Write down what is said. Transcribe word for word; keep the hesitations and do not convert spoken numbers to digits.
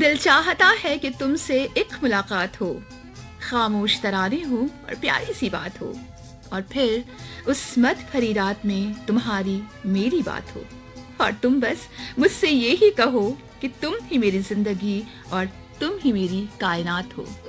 दिल चाहता है कि तुमसे एक मुलाकात हो, खामोश तराने हो और प्यारी सी बात हो, और फिर उस मत भरी रात में तुम्हारी मेरी बात हो, और तुम बस मुझसे ये ही कहो कि तुम ही मेरी जिंदगी और तुम ही मेरी कायनात हो।